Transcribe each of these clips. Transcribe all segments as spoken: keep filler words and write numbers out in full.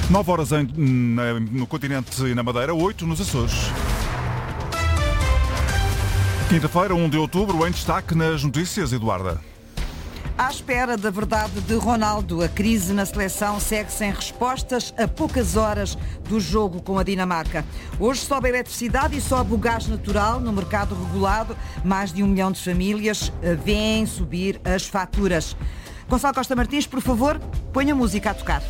nove horas em, na, no continente e na Madeira, oito nos Açores. Quinta-feira, um de outubro, em destaque nas notícias, Eduarda. À espera da verdade de Ronaldo, a crise na seleção segue sem respostas a poucas horas do jogo com a Dinamarca. Hoje sobe a eletricidade e sobe o gás natural no mercado regulado. Mais de um milhão de famílias vêem subir as faturas. Gonçalo Costa Martins, por favor, ponha a música a tocar.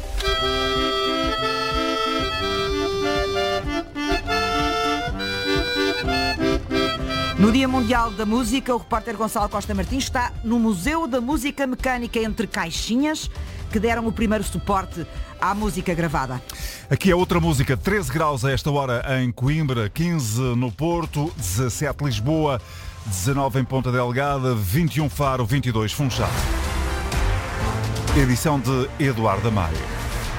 No Dia Mundial da Música, o repórter Gonçalo Costa Martins está no Museu da Música Mecânica, entre caixinhas que deram o primeiro suporte à música gravada. Aqui é outra música, treze graus a esta hora em Coimbra, quinze no Porto, dezassete Lisboa, dezanove em Ponta Delgada, vinte e um Faro, vinte e dois Funchal. Edição de Eduardo Maia.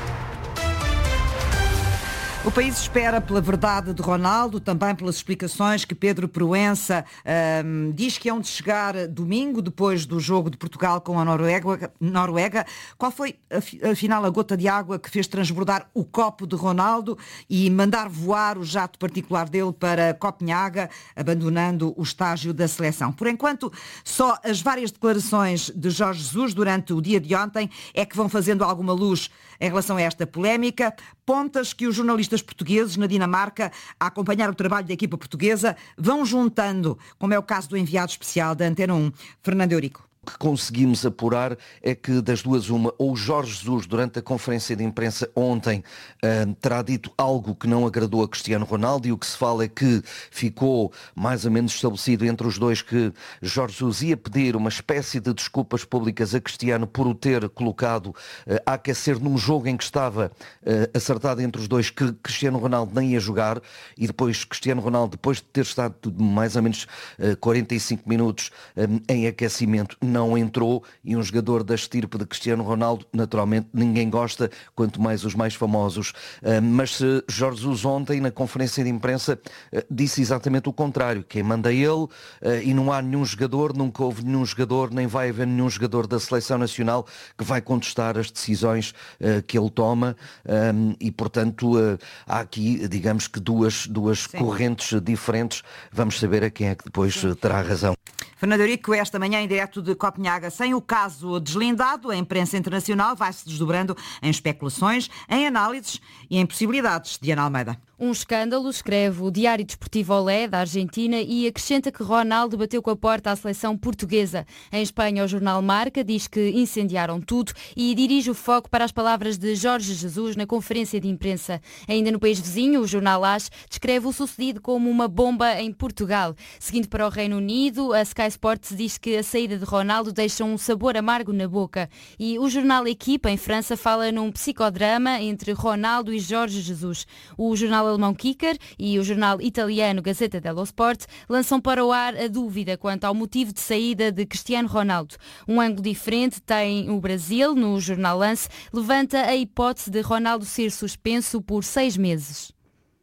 O país espera pela verdade de Ronaldo, também pelas explicações que Pedro Proença hum, diz que hão de chegar domingo, depois do jogo de Portugal com a Noruega. Noruega. Qual foi, afinal, a gota de água que fez transbordar o copo de Ronaldo e mandar voar o jato particular dele para Copenhaga, abandonando o estágio da seleção? Por enquanto, só as várias declarações de Jorge Jesus durante o dia de ontem é que vão fazendo alguma luz em relação a esta polémica. Pontas que os jornalistas portugueses na Dinamarca, a acompanhar o trabalho da equipa portuguesa, vão juntando, como é o caso do enviado especial da Antena um, Fernando Eurico. O que conseguimos apurar é que das duas uma, ou Jorge Jesus durante a conferência de imprensa ontem uh, terá dito algo que não agradou a Cristiano Ronaldo, e o que se fala é que ficou mais ou menos estabelecido entre os dois que Jorge Jesus ia pedir uma espécie de desculpas públicas a Cristiano por o ter colocado uh, a aquecer num jogo em que estava uh, acertado entre os dois que Cristiano Ronaldo nem ia jogar, e depois Cristiano Ronaldo, depois de ter estado mais ou menos uh, quarenta e cinco minutos um, em aquecimento, não entrou, e um jogador da estirpe de Cristiano Ronaldo, naturalmente ninguém gosta, quanto mais os mais famosos. Uh, mas uh, Jorge Jesus ontem, na conferência de imprensa, uh, disse exatamente o contrário. Quem manda ele, uh, e não há nenhum jogador, nunca houve nenhum jogador, nem vai haver nenhum jogador da Seleção Nacional que vai contestar as decisões uh, que ele toma, um, e portanto uh, há aqui, digamos que duas, duas correntes diferentes. Vamos saber a quem é que depois uh, terá razão. Fernando Eurico, esta manhã em direto de Copenhaga, sem o caso deslindado, a imprensa internacional vai-se desdobrando em especulações, em análises e em possibilidades. Diana Almeida. Um escândalo, escreve o Diário Desportivo Olé, da Argentina, e acrescenta que Ronaldo bateu com a porta à seleção portuguesa. Em Espanha, o jornal Marca diz que incendiaram tudo e dirige o foco para as palavras de Jorge Jesus na conferência de imprensa. Ainda no país vizinho, o jornal AS descreve o sucedido como uma bomba em Portugal. Seguindo para o Reino Unido, a Sky Sports diz que a saída de Ronaldo deixa um sabor amargo na boca. E o jornal Equipa, em França, fala num psicodrama entre Ronaldo e Jorge Jesus. O jornal alemão Kicker e o jornal italiano Gazzetta dello Sport lançam para o ar a dúvida quanto ao motivo de saída de Cristiano Ronaldo. Um ângulo diferente tem o Brasil. No jornal Lance levanta a hipótese de Ronaldo ser suspenso por seis meses.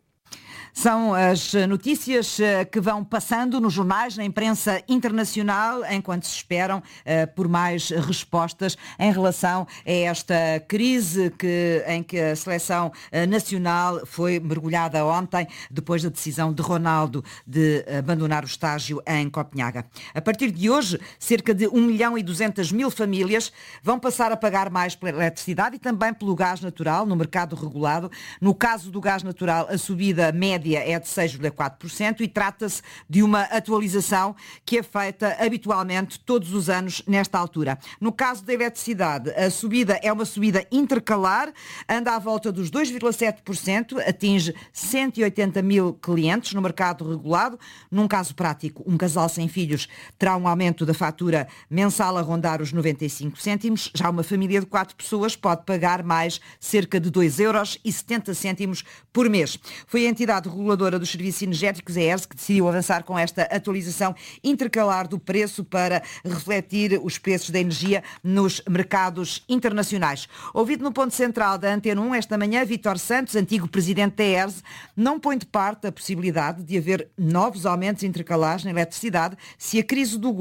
São as notícias que vão passando nos jornais, na imprensa internacional, enquanto se esperam uh, por mais respostas em relação a esta crise que, em que a seleção uh, nacional foi mergulhada ontem, depois da decisão de Ronaldo de abandonar o estágio em Copenhaga. A partir de hoje, cerca de um milhão e duzentas mil famílias vão passar a pagar mais pela eletricidade e também pelo gás natural no mercado regulado. No caso do gás natural, a subida média é de seis vírgula quatro por cento e trata-se de uma atualização que é feita habitualmente todos os anos nesta altura. No caso da eletricidade, a subida é uma subida intercalar, anda à volta dos dois vírgula sete por cento, atinge cento e oitenta mil clientes no mercado regulado. Num caso prático, um casal sem filhos terá um aumento da fatura mensal a rondar os noventa e cinco cêntimos. Já uma família de quatro pessoas pode pagar mais cerca de dois euros e setenta cêntimos por mês. Foi a entidade reguladora dos serviços energéticos, a E R S, que decidiu avançar com esta atualização intercalar do preço para refletir os preços da energia nos mercados internacionais. Ouvido no ponto central da Antena um esta manhã, Vítor Santos, antigo presidente da E R S, não põe de parte a possibilidade de haver novos aumentos intercalares na eletricidade se a crise do